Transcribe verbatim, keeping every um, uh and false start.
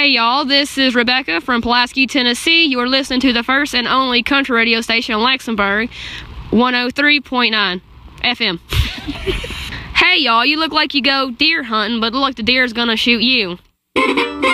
Hey y'all, this is Rebecca from Pulaski, Tennessee. You're listening to the first and only country radio station in Luxembourg, one oh three point nine F M. Hey y'all, you look like you go deer hunting, but look like the deer's gonna shoot you.